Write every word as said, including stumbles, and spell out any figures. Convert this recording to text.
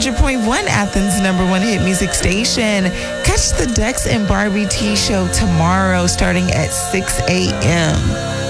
hundred point one, Athens' number one hit music station. Catch the Dex and Barbie T show tomorrow starting at six a.m.